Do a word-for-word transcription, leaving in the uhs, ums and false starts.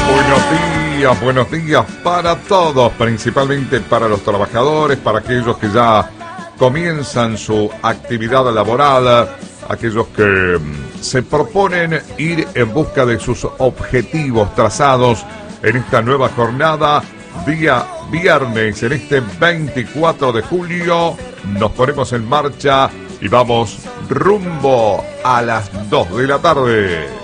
Buenos días, buenos días para todos, principalmente para los trabajadores, para aquellos que ya comienzan su actividad laboral, aquellos que se proponen ir en busca de sus objetivos trazados en esta nueva jornada, día viernes, en este veinticuatro de julio, nos ponemos en marcha y vamos rumbo a las dos de la tarde.